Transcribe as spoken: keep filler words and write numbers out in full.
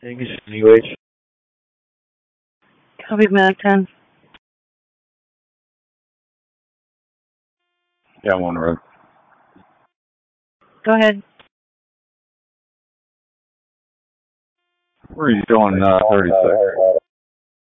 English, English. Copy, Mac ten. Yeah, one road. Go ahead. Where are you going, uh, thirty-six?